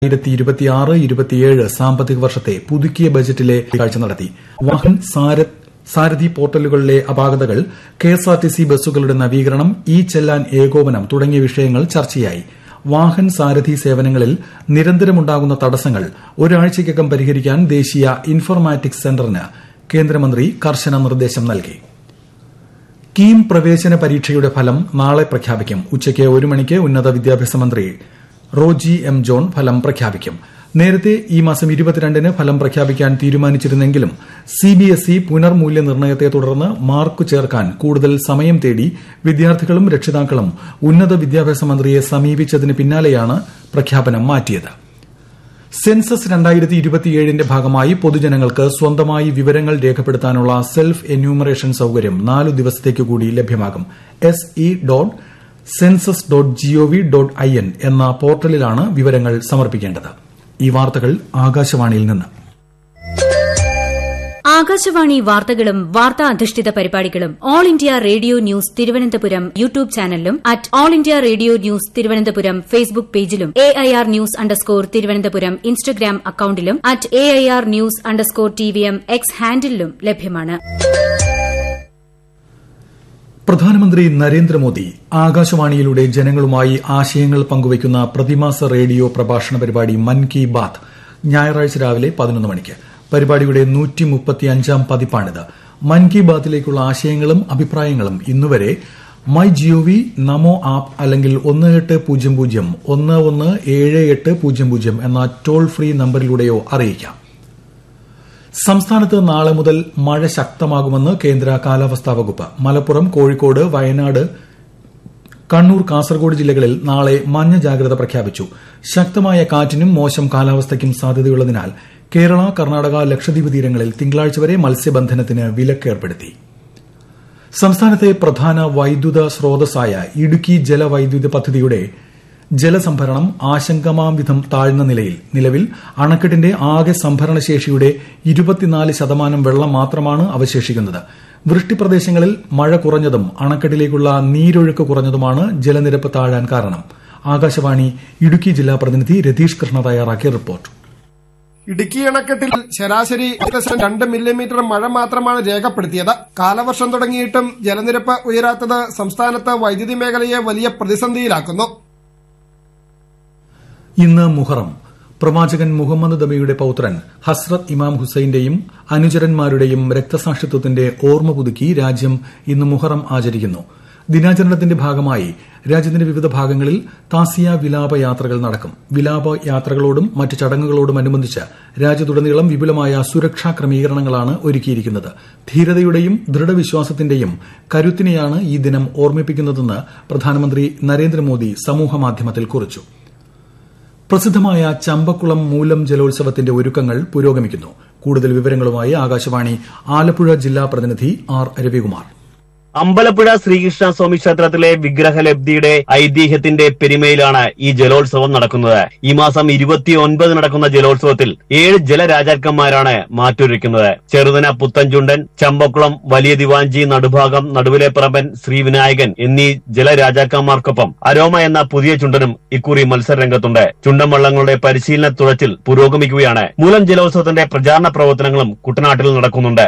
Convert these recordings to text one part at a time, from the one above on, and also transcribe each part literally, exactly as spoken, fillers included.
രണ്ടായിരത്തി ഇരുപത്തിയാറ് ഇരുപത്തിയേഴ് സാമ്പത്തിക വർഷത്തെ പുതുക്കിയ ബജറ്റിലെ കാഴ്ച നടത്തി. വാഹൻ സാരഥി പോർട്ടലുകളിലെ അപാകതകൾ, കെഎസ്ആർടിസി ബസ്സുകളുടെ നവീകരണം, ഇ ചെല്ലാൻ ഏകോപനം തുടങ്ങിയ വിഷയങ്ങൾ ചർച്ചയായി. വാഹൻ സാരഥി സേവനങ്ങളിൽ നിരന്തരമുണ്ടാകുന്ന തടസ്സങ്ങൾ ഒരാഴ്ചയ്ക്കകം പരിഹരിക്കാൻ ദേശീയ ഇൻഫർമാറ്റിക്സ് സെന്ററിന് കേന്ദ്രമന്ത്രി കർശന നിർദ്ദേശം നൽകി. കീം പ്രവേശന പരീക്ഷയുടെ ഫലം നാളെ പ്രഖ്യാപിക്കും. ഉച്ചയ്ക്ക് ഒരു മണിക്ക് ഉന്നത വിദ്യാഭ്യാസ മന്ത്രി റോജി എം ജോൺ ഫലം പ്രഖ്യാപിക്കും. നേരത്തെ ഈ മാസം ഇരുപത്തിരണ്ടിന് ഫലം പ്രഖ്യാപിക്കാൻ തീരുമാനിച്ചിരുന്നെങ്കിലും സിബിഎസ്ഇ പുനർമൂല്യനിർണ്ണയത്തെ തുടർന്ന് മാർക്ക് ചേർക്കാൻ കൂടുതൽ സമയം തേടി വിദ്യാർത്ഥികളും രക്ഷിതാക്കളും ഉന്നത വിദ്യാഭ്യാസ മന്ത്രിയെ സമീപിച്ചതിന് പിന്നാലെയാണ് പ്രഖ്യാപനം മാറ്റിയത്. സെൻസസ് രണ്ടായിരത്തി ഇരുപത്തിയേഴിന്റെ ഭാഗമായി പൊതുജനങ്ങൾക്ക് സ്വന്തമായി വിവരങ്ങൾ രേഖപ്പെടുത്താനുള്ള സെൽഫ് എന്യൂമറേഷൻ സൌകര്യം നാലു ദിവസത്തേക്ക് കൂടി ലഭ്യമാകും. S E dot census dot G O V dot I N എന്ന പോർട്ടലിലാണ് വിവരങ്ങൾ സമർപ്പിക്കേണ്ടത്. ഈ വാർത്തകൾ ആകാശവാണിയിൽ നിന്ന്. ആകാശവാണി വാർത്തകളും വാർത്താ അധിഷ്ഠിത പരിപാടികളും all India radio news Thiruvananthapuram YouTube ചാനലിലും at all India radio news Thiruvananthapuram Facebook പേജിലും A I R news underscore Thiruvananthapuram Instagram അക്കൌണ്ടിലും at A I R news underscore T V M X ഹാൻഡിലും ലഭ്യമാണ്. പ്രധാനമന്ത്രി നരേന്ദ്രമോദി ആകാശവാണിയിലൂടെ ജനങ്ങളുമായി ആശയങ്ങൾ പങ്കുവയ്ക്കുന്ന പ്രതിമാസ റേഡിയോ പ്രഭാഷണ പരിപാടി മൻ കി ബാത്ത് ഞായറാഴ്ച രാവിലെ പതിനൊന്ന് മണിക്ക്. പരിപാടിയുടെ നൂറ്റി മുപ്പത്തിയഞ്ചാം പതിപ്പാണിത്. മൻ കി ബാത്തിലേക്കുള്ള ആശയങ്ങളും അഭിപ്രായങ്ങളും ഇന്നുവരെ മൈ ജിഒവി, നമോ ആപ്പ് അല്ലെങ്കിൽ ഒന്ന് എട്ട് പൂജ്യം പൂജ്യം ഒന്ന് ഒന്ന് ഏഴ് എട്ട് പൂജ്യം പൂജ്യം എന്ന ടോൾ ഫ്രീ നമ്പറിലൂടെയോ അറിയിക്കാം. സംസ്ഥാനത്ത് നാളെ മുതൽ മഴ ശക്തമാകുമെന്ന് കേന്ദ്ര കാലാവസ്ഥാ വകുപ്പ്. മലപ്പുറം, കോഴിക്കോട്, വയനാട്, കണ്ണൂർ, കാസർഗോഡ് ജില്ലകളിൽ നാളെ മഞ്ഞ ജാഗ്രത പ്രഖ്യാപിച്ചു. ശക്തമായ കാറ്റിനും മോശം കാലാവസ്ഥയ്ക്കും സാധ്യതയുള്ളതിനാൽ കേരള, കർണാടക, ലക്ഷദ്വീപ് തീരങ്ങളിൽ തിങ്കളാഴ്ച വരെ മത്സ്യബന്ധനത്തിന് വിലക്ക് ഏർപ്പെടുത്തി. സംസ്ഥാനത്തെ പ്രധാന വൈദ്യുത സ്രോതസ്സായ ഇടുക്കി ജലവൈദ്യുത പദ്ധതിയുടെ ജലസംഭരണം ആശങ്കമാംവിധം താഴ്ന്ന നിലയിൽ. നിലവിൽ അണക്കെട്ടിന്റെ ആകെ സംഭരണശേഷിയുടെ ഇരുപത്തിനാല് ശതമാനം വെള്ളം മാത്രമാണ് അവശേഷിക്കുന്നത്. വൃഷ്ടിപ്രദേശങ്ങളിൽ മഴ കുറഞ്ഞതും അണക്കെട്ടിലേക്കുള്ള നീരൊഴുക്ക് കുറഞ്ഞതുമാണ് ജലനിരപ്പ് താഴാൻ കാരണം. ആകാശവാണി ഇടുക്കി ജില്ലാ പ്രതിനിധി രതീഷ് കൃഷ്ണ തയ്യാറാക്കിയ റിപ്പോർട്ട്. ഇടുക്കി അണക്കെട്ടിൽ ശരാശരി ഏകദേശം രണ്ട് മില്ലിമീറ്റർ മഴ മാത്രമാണ് രേഖപ്പെടുത്തിയത്. കാലവർഷം തുടങ്ങിയിട്ടും ജലനിരപ്പ് ഉയരാത്തത് സംസ്ഥാനത്ത് വൈദ്യുതി മേഖലയെ വലിയ പ്രതിസന്ധിയിലാക്കുന്നു. ഇന്ന് മുഹറം. പ്രവാചകൻ മുഹമ്മദ് നബിയുടെ പൌത്രൻ ഹസ്രത്ത് ഇമാം ഹുസൈന്റെയും അനുചരന്മാരുടെയും രക്തസാക്ഷിത്വത്തിന്റെ ഓർമ്മ പുതുക്കി രാജ്യം ഇന്ന് മുഹറം ആചരിക്കുന്നു. ദിനാചരണത്തിന്റെ ഭാഗമായി രാജ്യത്തിന്റെ വിവിധ ഭാഗങ്ങളിൽ താസിയ വിലാപ യാത്രകൾ നടക്കും. വിലാപ യാത്രകളോടും മറ്റ് ചടങ്ങുകളോടുമനുബന്ധിച്ച് രാജ്യത്തുടനീളം വിപുലമായ സുരക്ഷാ ക്രമീകരണങ്ങളാണ് ഒരുക്കിയിരിക്കുന്നത്. ധീരതയുടെയും ദൃഢവിശ്വാസത്തിന്റെയും കരുത്തിനെയാണ് ഈ ദിനം ഓർമ്മിപ്പിക്കുന്നതെന്ന് പ്രധാനമന്ത്രി നരേന്ദ്രമോദി സമൂഹമാധ്യമത്തിൽ കുറിച്ചു. പ്രസിദ്ധമായ ചമ്പക്കുളം മൂലം ജലോത്സവത്തിന്റെ ഒരുക്കങ്ങൾ പുരോഗമിക്കുന്നു. കൂടുതൽ വിവരങ്ങളുമായി ആകാശവാണി ആലപ്പുഴ ജില്ലാ പ്രതിനിധി ആർ രവികുമാർ. അമ്പലപ്പുഴ ശ്രീകൃഷ്ണ സ്വാമി ക്ഷേത്രത്തിലെ വിഗ്രഹലബ്ധിയുടെ ഐതിഹ്യത്തിന്റെ പെരുമയിലാണ് ഈ ജലോത്സവം നടക്കുന്നത്. ഈ മാസം ഇരുപത്തിയൊൻപത് നടക്കുന്ന ജലോത്സവത്തിൽ ഏഴ് ജലരാജാക്കന്മാരാണ് മാറ്റൊരുക്കുന്നത്. ചെറുതന പുത്തൻചുണ്ടൻ, ചമ്പക്കുളം, വലിയ ദിവാഞ്ചി, നടുഭാഗം, നടുവിലെപ്പറമ്പൻ, ശ്രീവിനായകൻ എന്നീ ജലരാജാക്കന്മാർക്കൊപ്പം അരോമ എന്ന പുതിയ ചുണ്ടനും ഇക്കുറി മത്സരരംഗത്തുണ്ട്. ചുണ്ടൻ വള്ളങ്ങളുടെ പരിശീലന തുഴച്ചിൽ പുരോഗമിക്കുകയാണ്. മൂലം ജലോത്സവത്തിന്റെ പ്രചാരണ പ്രവർത്തനങ്ങളും കുട്ടനാട്ടിൽ നടക്കുന്നുണ്ട്.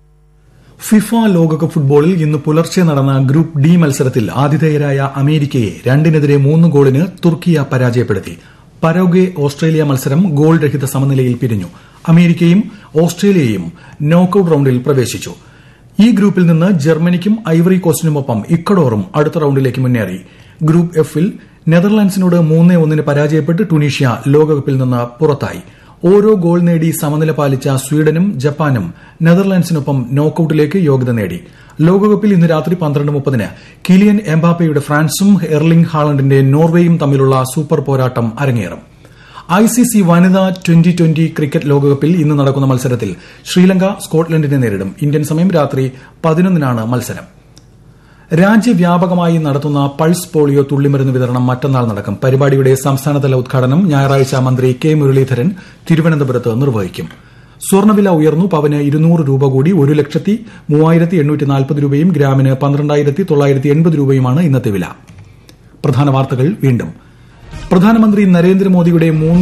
ഫിഫ ലോകകപ്പ് ഫുട്ബോളിൽ ഇന്ന് പുലർച്ചെ നടന്ന ഗ്രൂപ്പ് ഡി മത്സരത്തിൽ ആതിഥേയരായ അമേരിക്കയെ രണ്ടിനെതിരെ മൂന്ന് ഗോളിന് തുർക്കിയ പരാജയപ്പെടുത്തി. പരാഗ്വെ ഓസ്ട്രേലിയ മത്സരം ഗോൾ രഹിത സമനിലയിൽ പിരിഞ്ഞു. അമേരിക്കയും ഓസ്ട്രേലിയയും നോക്കൌട്ട് റൌണ്ടിൽ പ്രവേശിച്ചു. ഈ ഗ്രൂപ്പിൽ നിന്ന് ജർമ്മനിക്കും ഐവറി കോസ്റ്റിനുമൊപ്പം ഇക്വഡോറും അടുത്ത റൌണ്ടിലേക്ക് മുന്നേറി. ഗ്രൂപ്പ് എഫിൽ നെതർലാൻഡ്സിനോട് മൂന്ന് ഒന്നിന് പരാജയപ്പെട്ട് ടുണീഷ്യ ലോകകപ്പിൽ നിന്ന് പുറത്തായി. ഓരോ ഗോൾ നേടി സമനില പാലിച്ച സ്വീഡനും ജപ്പാനും നെതർലാൻഡ്സിനൊപ്പം നോക്കൌട്ടിലേക്ക് യോഗ്യത നേടി. ലോകകപ്പിൽ ഇന്ന് രാത്രി പന്ത്രണ്ട് മുപ്പതിന് കിലിയൻ എംബാപ്പയുടെ ഫ്രാൻസും എർലിംഗ് ഹാളണ്ടിന്റെ നോർവേയും തമ്മിലുള്ള സൂപ്പർ പോരാട്ടം അരങ്ങേറും. ഐസിസി വനിതാ ട്വന്റി ട്വന്റി ക്രിക്കറ്റ് ലോകകപ്പിൽ ഇന്ന് നടക്കുന്ന മത്സരത്തിൽ ശ്രീലങ്ക സ്കോട്ട്ലൻഡിനെ നേരിടും. ഇന്ത്യൻ സമയം രാത്രി പതിനൊന്നിനാണ് മത്സരം. രാജ്യവ്യാപകമായി നടത്തുന്ന പൾസ് പോളിയോ തുള്ളിമരുന്ന് വിതരണം മറ്റന്നാൾ നടക്കും. പരിപാടിയുടെ സംസ്ഥാനതല ഉദ്ഘാടനം ഞായറാഴ്ച മന്ത്രി കെ മുരളീധരൻ തിരുവനന്തപുരത്ത് നിർവഹിക്കും. സ്വർണ്ണവില ഉയർന്നു. പവന് ഇരുന്നൂറ് രൂപ കൂടി ഒരു ലക്ഷത്തി മൂവായിരത്തി എണ്ണൂറ്റി നാൽപ്പത് രൂപയും ഗ്രാമിന് പന്ത്രണ്ടായിരത്തി തൊള്ളായിരത്തി എൺപത് രൂപയുമാണ് ഇന്നത്തെ വില. പ്രധാന വാർത്തകൾ വീണ്ടും. പ്രധാനമന്ത്രി നരേന്ദ്രമോദിയുടെ മൂന്ന്